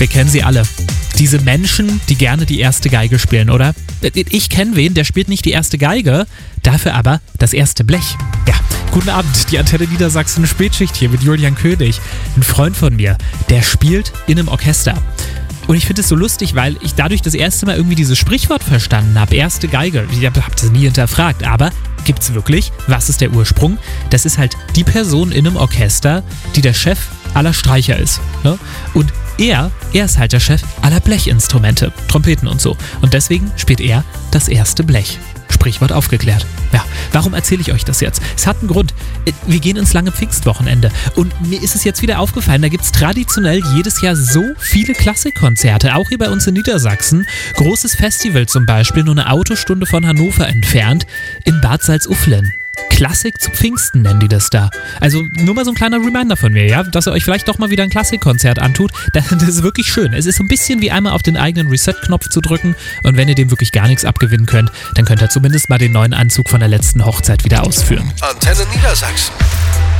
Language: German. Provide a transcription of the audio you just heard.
Wir kennen sie alle. Diese Menschen, die gerne die erste Geige spielen, oder? Ich kenne wen, der spielt nicht die erste Geige, dafür aber das erste Blech. Ja, guten Abend, die Antenne Niedersachsen Spätschicht hier mit Julian König. Ein Freund von mir, der spielt in einem Orchester. Und ich finde es so lustig, weil ich dadurch das erste Mal irgendwie dieses Sprichwort verstanden habe. Erste Geige. Ich habe das nie hinterfragt. Aber gibt's wirklich? Was ist der Ursprung? Das ist halt die Person in einem Orchester, die der Chef aller Streicher ist. Ne? Und er ist halt der Chef aller Blechinstrumente, Trompeten und so. Und deswegen spielt er das erste Blech. Sprichwort aufgeklärt. Ja, warum erzähle ich euch das jetzt? Es hat einen Grund. Wir gehen ins lange Pfingstwochenende und mir ist es jetzt wieder aufgefallen, da gibt es traditionell jedes Jahr so viele Klassikkonzerte, auch hier bei uns in Niedersachsen. Großes Festival zum Beispiel, nur eine Autostunde von Hannover entfernt, in Bad Salzuflen. Klassik zu Pfingsten nennen die das da. Also nur mal so ein kleiner Reminder von mir, ja, dass ihr euch vielleicht doch mal wieder ein Klassikkonzert antut. Das ist wirklich schön. Es ist so ein bisschen wie einmal auf den eigenen Reset-Knopf zu drücken und wenn ihr dem wirklich gar nichts abgewinnen könnt, dann könnt ihr zumindest mal den neuen Anzug von der letzten Hochzeit wieder ausführen. Antenne Niedersachsen.